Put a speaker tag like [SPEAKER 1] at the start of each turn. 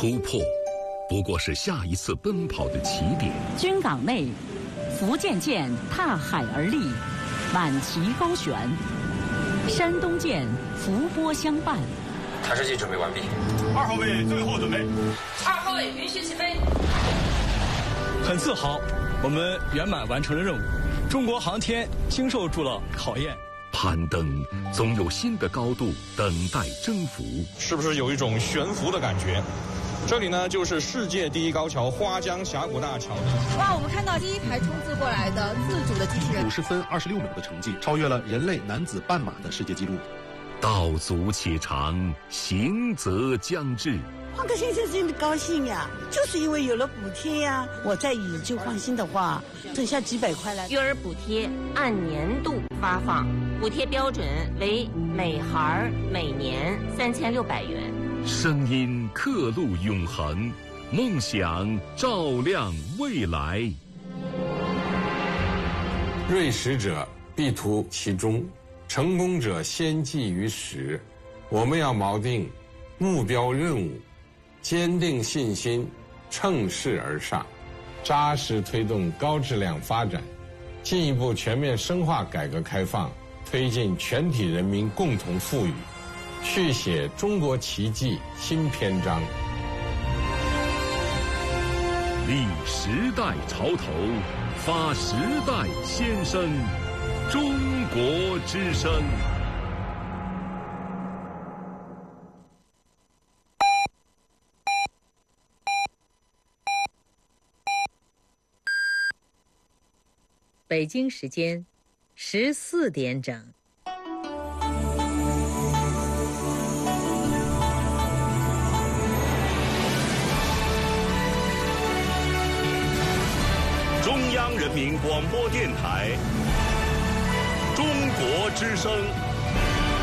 [SPEAKER 1] 突破不过是下一次奔跑的起点。
[SPEAKER 2] 军港内，福建舰踏海而立，满旗高悬；山东舰伏波相伴。
[SPEAKER 3] 探视机准备完毕。
[SPEAKER 4] 2号位最后准备。
[SPEAKER 5] 2号位允许起飞。
[SPEAKER 6] 很自豪，我们圆满完成了任务。中国航天经受住了考验。
[SPEAKER 1] 攀登总有新的高度等待征服，
[SPEAKER 7] 是不是有一种悬浮的感觉？这里呢，就是世界第一高桥花江峡谷大桥。
[SPEAKER 8] 哇，我们看到第一排冲刺过来的自主的机器人，
[SPEAKER 9] 50分26秒的成绩，超越了人类男子半马的世界纪录。
[SPEAKER 1] 道阻且长，行则将至。
[SPEAKER 10] 换个先生真的高兴呀，就是因为有了补贴呀。我再以旧换新的话，剩下几百块了。
[SPEAKER 11] 育儿补贴按年度发放，补贴标准为每孩每年3600元。
[SPEAKER 1] 声音刻录永恒，梦想照亮未来。
[SPEAKER 12] 锐实者必图其中，成功者先记于始。我们要锚定目标任务，坚定信心，乘势而上，扎实推动高质量发展，进一步全面深化改革开放，推进全体人民共同富裕，续写中国奇迹新篇章。
[SPEAKER 1] 立时代潮头，发时代先声，中国之声。
[SPEAKER 13] 北京时间14点整。
[SPEAKER 1] 中央人民广播电台，中国之声。